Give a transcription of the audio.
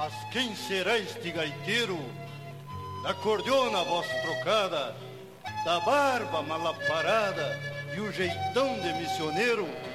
Mas quem será este gaiteiro? Da cordiona voz trocada, da barba malaparada e o jeitão de missioneiro,